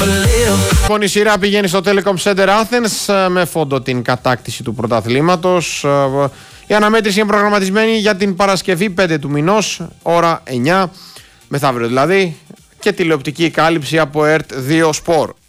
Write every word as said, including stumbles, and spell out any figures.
Λοιπόν, η σειρά πηγαίνει στο Telecom Center Athens με φόντο την κατάκτηση του πρωταθλήματος. Η αναμέτρηση είναι προγραμματισμένη για την Παρασκευή πέντε του μηνός, ώρα εννιά, μεθαύριο δηλαδή, και τηλεοπτική κάλυψη από ΕΡΤ δύο Sport.